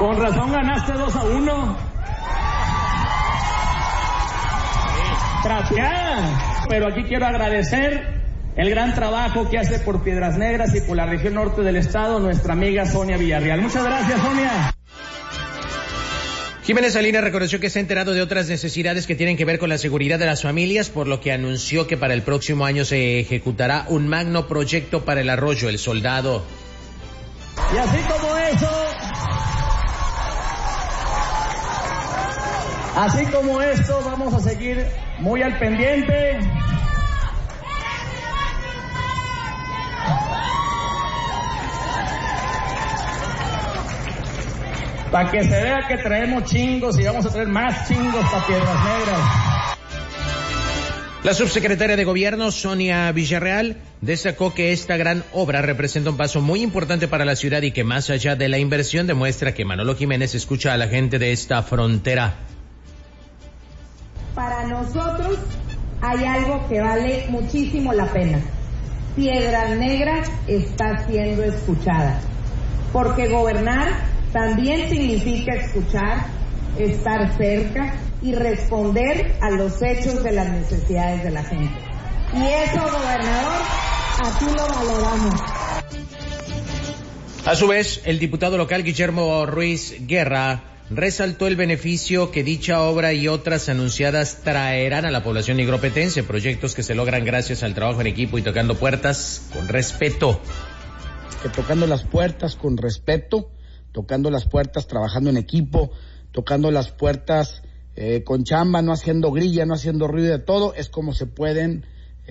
Con razón ganaste 2-1. Trapeada. Pero aquí quiero agradecer el gran trabajo que hace por Piedras Negras y por la región norte del estado nuestra amiga Sonia Villarreal. Muchas gracias, Sonia. Jiménez Salinas reconoció que se ha enterado de otras necesidades que tienen que ver con la seguridad de las familias, por lo que anunció que para el próximo año se ejecutará un magno proyecto para el Arroyo El Soldado. Y así como esto, vamos a seguir muy al pendiente. Para que se vea que traemos chingos y vamos a traer más chingos para Piedras Negras. La subsecretaria de Gobierno, Sonia Villarreal, destacó que esta gran obra representa un paso muy importante para la ciudad y que más allá de la inversión demuestra que Manolo Jiménez escucha a la gente de esta frontera. Para nosotros hay algo que vale muchísimo la pena. Piedras Negras está siendo escuchada, porque gobernar también significa escuchar, estar cerca y responder a los hechos de las necesidades de la gente. Y eso, gobernador, aquí lo valoramos. A su vez, el diputado local Guillermo Ruiz Guerra resaltó el beneficio que dicha obra y otras anunciadas traerán a la población nigropetense, proyectos que se logran gracias al trabajo en equipo y tocando puertas con respeto. Que tocando las puertas con respeto, tocando las puertas trabajando en equipo, tocando las puertas con chamba, no haciendo grilla, no haciendo ruido de todo, es como se pueden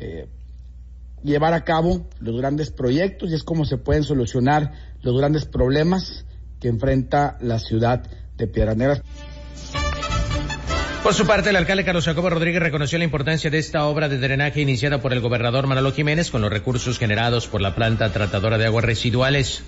llevar a cabo los grandes proyectos y es como se pueden solucionar los grandes problemas que enfrenta la ciudad de Piedras Negras. Por su parte, el alcalde Carlos Jacobo Rodríguez reconoció la importancia de esta obra de drenaje iniciada por el gobernador Manolo Jiménez con los recursos generados por la planta tratadora de aguas residuales.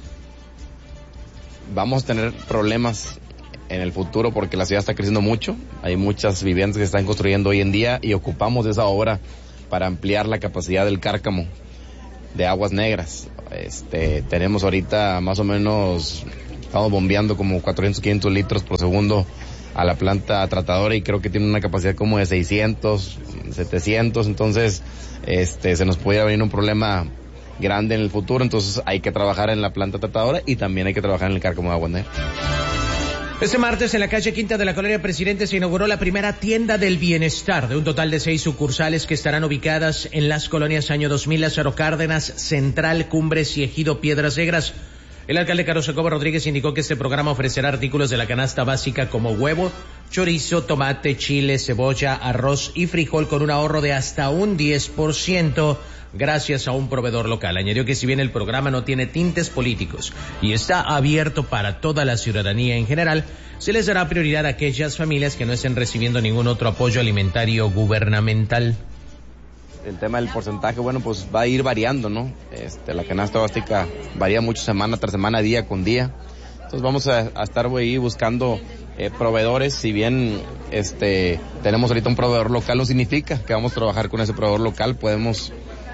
Vamos a tener problemas en el futuro porque la ciudad está creciendo mucho, hay muchas viviendas que se están construyendo hoy en día y ocupamos esa obra para ampliar la capacidad del cárcamo de aguas negras. Tenemos ahorita más o menos, estamos bombeando como 400-500 litros por segundo a la planta tratadora y creo que tiene una capacidad como de 600, 700, entonces se nos puede venir un problema grande en el futuro, entonces hay que trabajar en la planta tratadora y también hay que trabajar en el cárcamo de aguas negras. Este martes en la calle Quinta de la Colonia Presidente se inauguró la primera tienda del bienestar de un total de 6 sucursales que estarán ubicadas en las colonias Año 2000, Lázaro Cárdenas, Central, Cumbres y Ejido Piedras Negras. El alcalde Carlos Jacobo Rodríguez indicó que este programa ofrecerá artículos de la canasta básica como huevo, chorizo, tomate, chile, cebolla, arroz y frijol con un ahorro de hasta un 10% gracias a un proveedor local. Añadió que si bien el programa no tiene tintes políticos y está abierto para toda la ciudadanía en general, se les dará prioridad a aquellas familias que no estén recibiendo ningún otro apoyo alimentario gubernamental. El tema del porcentaje, bueno, pues va a ir variando, ¿no? La canasta básica varía mucho semana tras semana, día con día. Entonces vamos a estar ahí buscando proveedores. Si bien tenemos ahorita un proveedor local, no significa que vamos a trabajar con ese proveedor local. Podemos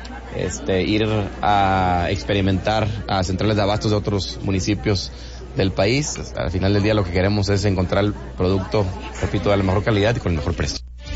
ir a experimentar a centrales de abastos de otros municipios del país. Al final del día lo que queremos es encontrar el producto, repito, de la mejor calidad y con el mejor precio.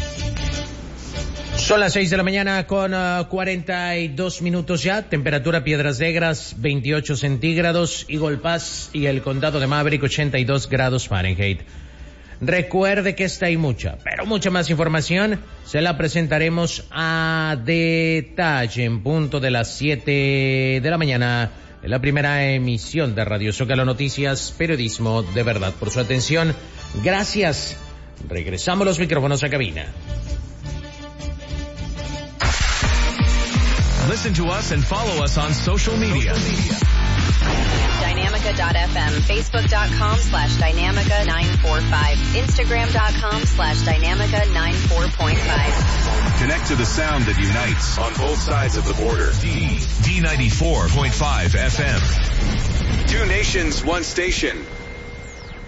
Son las 6 de la mañana con 42 minutos ya. Temperatura Piedras Negras 28 centígrados, Eagle Pass y el condado de Maverick 82 grados Fahrenheit. Recuerde que esta y mucha, pero mucha más información se la presentaremos a detalle en punto de las 7 de la mañana en la primera emisión de Radio Zócalo Noticias, periodismo de verdad. Por su atención, gracias. Regresamos los micrófonos a cabina. Listen to us and follow us on social media. Dynamica.fm, Facebook.com/Dynamica945, Instagram.com/Dynamica94.5. Connect to the sound that unites on both sides of the border. D94.5 FM. Two nations, one station.